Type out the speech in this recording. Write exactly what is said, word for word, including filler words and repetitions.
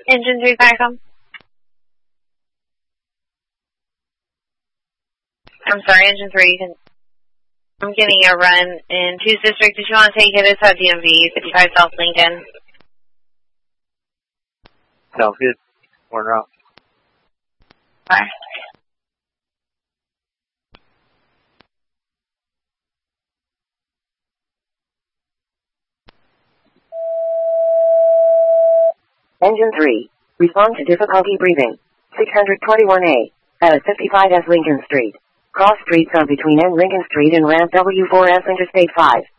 Engine three, Viacom. I'm sorry, Engine three, you can... I'm getting a run in Two's District. Did you want to take it? It's at D M V, fifty-five South Lincoln. Sounds good. Corner out. Bye. Engine three. Respond to difficulty breathing. six twenty-one A. At fifty-five S Lincoln Street. Cross streets are between N Lincoln Street and ramp W four S Interstate five.